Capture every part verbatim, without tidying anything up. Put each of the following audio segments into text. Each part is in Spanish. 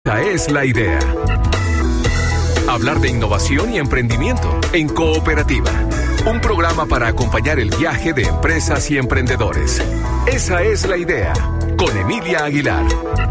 Esta es la idea. Hablar de innovación y emprendimiento en Cooperativa. Un programa para acompañar el viaje de empresas y emprendedores. Esa es la idea. Con Emilia Aguilar.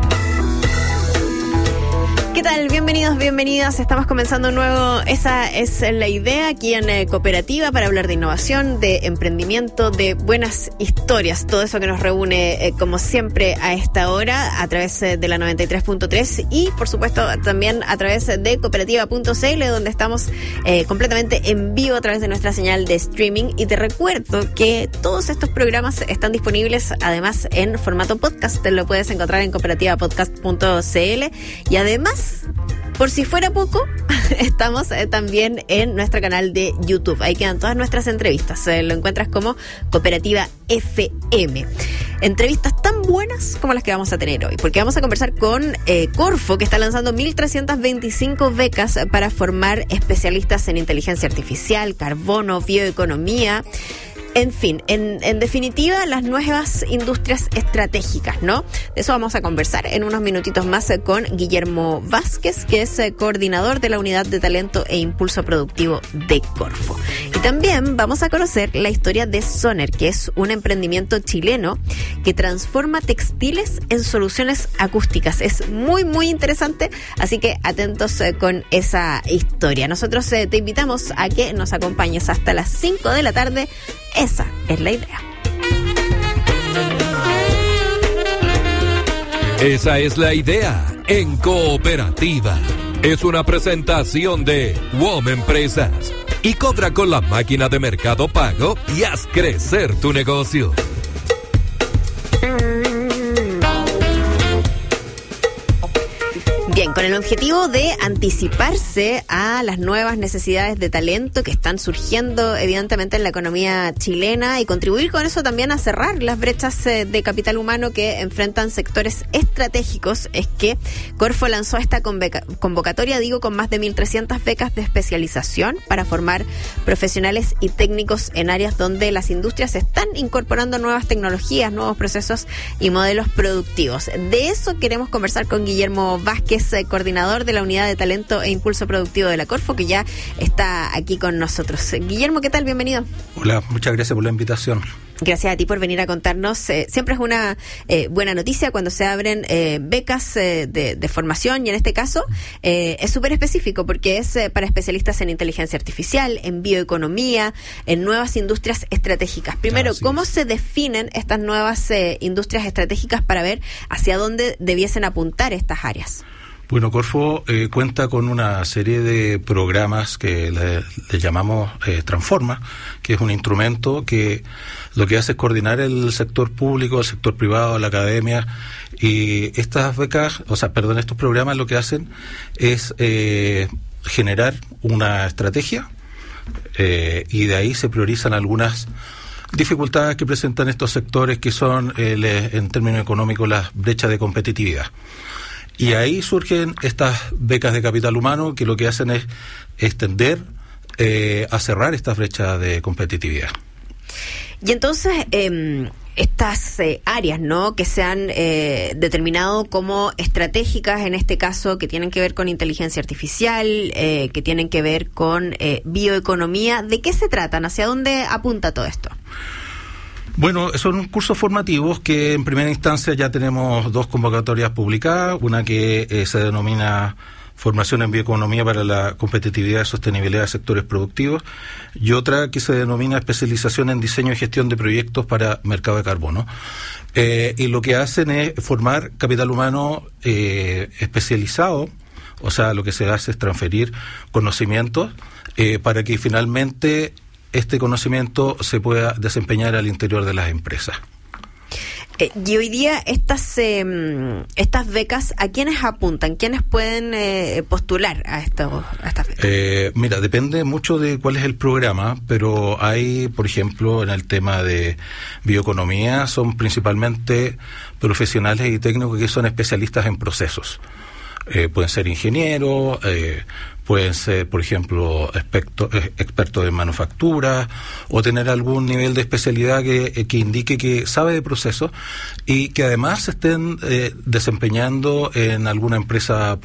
¿Qué tal? Bienvenidos, bienvenidas. Estamos comenzando un nuevo Esa es la idea aquí en eh, Cooperativa para hablar de innovación, de emprendimiento, de buenas historias. Todo eso que nos reúne, eh, como siempre, a esta hora a través eh, de la noventa y tres punto tres y, por supuesto, también a través de cooperativa punto c l, donde estamos eh, completamente en vivo a través de nuestra señal de streaming. Y te recuerdo que todos estos programas están disponibles, además, en formato podcast. Te lo puedes encontrar en cooperativa podcast punto c l y, además, por si fuera poco, estamos eh, también en nuestro canal de YouTube. Ahí quedan todas nuestras entrevistas. Eh, lo encuentras como Cooperativa F M. Entrevistas tan buenas como las que vamos a tener hoy, porque vamos a conversar con eh, Corfo, que está lanzando mil trescientas veinticinco becas para formar especialistas en inteligencia artificial, carbono, bioeconomía. En fin, en, en definitiva, las nuevas industrias estratégicas, ¿no? De eso vamos a conversar en unos minutitos más con Guillermo Vázquez, que es coordinador de la Unidad de Talento e Impulso Productivo de Corfo. Y también vamos a conocer la historia de Soner, que es un emprendimiento chileno que transforma textiles en soluciones acústicas. Es muy, muy interesante, así que atentos con esa historia. Nosotros eh, te invitamos a que nos acompañes hasta las cinco de la tarde. Esa es la idea. Esa es la idea en Cooperativa. Es una presentación de W O M Empresas. Y cobra con la máquina de Mercado Pago y haz crecer tu negocio. Bien, con el objetivo de anticiparse a las nuevas necesidades de talento que están surgiendo evidentemente en la economía chilena y contribuir con eso también a cerrar las brechas de capital humano que enfrentan sectores estratégicos, es que Corfo lanzó esta convoca- convocatoria, digo, con más de mil trescientas becas de especialización para formar profesionales y técnicos en áreas donde las industrias están incorporando nuevas tecnologías, nuevos procesos y modelos productivos. De eso queremos conversar con Guillermo Vázquez, coordinador de la Unidad de Talento e Impulso Productivo de la Corfo, que ya está aquí con nosotros. Guillermo, ¿qué tal? Bienvenido. Hola, muchas gracias por la invitación. Gracias a ti por venir a contarnos. Eh, siempre es una eh, buena noticia cuando se abren eh, becas eh, de, de formación, y en este caso eh, es súper específico porque es eh, para especialistas en inteligencia artificial, en bioeconomía, en nuevas industrias estratégicas. Primero, Así ¿cómo es. se definen estas nuevas eh, industrias estratégicas para ver hacia dónde debiesen apuntar estas áreas? Bueno, Corfo eh, cuenta con una serie de programas que le, le llamamos eh, Transforma, que es un instrumento que lo que hace es coordinar el sector público, el sector privado, la academia, y estas becas, o sea, perdón, estos programas lo que hacen es eh, generar una estrategia eh, y de ahí se priorizan algunas dificultades que presentan estos sectores, que son, eh, les, en términos económicos, las brechas de competitividad. Y ahí surgen estas becas de capital humano que lo que hacen es extender eh, a cerrar estas brechas de competitividad. Y entonces, eh, estas eh, áreas, ¿no?, que se han eh, determinado como estratégicas, en este caso, que tienen que ver con inteligencia artificial, eh, que tienen que ver con eh, bioeconomía, ¿de qué se tratan? ¿Hacia dónde apunta todo esto? Bueno, son cursos formativos que en primera instancia ya tenemos dos convocatorias publicadas, una que eh, se denomina Formación en Bioeconomía para la Competitividad y Sostenibilidad de Sectores Productivos, y otra que se denomina Especialización en Diseño y Gestión de Proyectos para Mercado de Carbono. Eh, y lo que hacen es formar capital humano eh, especializado, o sea, lo que se hace es transferir conocimientos eh, para que finalmente este conocimiento se pueda desempeñar al interior de las empresas. Eh, y hoy día estas eh, estas becas, ¿a quiénes apuntan? ¿Quiénes pueden eh, postular a, esto, a estas becas? Eh, mira, depende mucho de cuál es el programa, pero hay, por ejemplo, en el tema de bioeconomía, son principalmente profesionales y técnicos que son especialistas en procesos. Eh, pueden ser ingenieros, eh, pueden ser, por ejemplo, expertos expertos en manufactura, o tener algún nivel de especialidad que, que indique que sabe de procesos y que además estén eh, desempeñando en alguna empresa